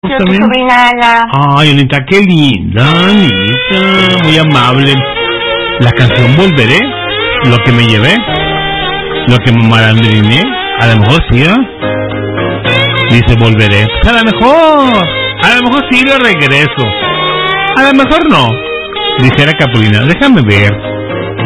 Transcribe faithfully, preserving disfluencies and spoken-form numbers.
Yo, también. tu sobrina Ana. Ay, Anita, qué linda, Anita, muy amable. La canción Volveré, lo que me llevé, lo que me malandriné, a lo mejor sí, ¿eh? Dice volveré. Pues a lo mejor, a lo mejor sí lo regreso. A lo mejor no. Dijera Capulina, déjame ver.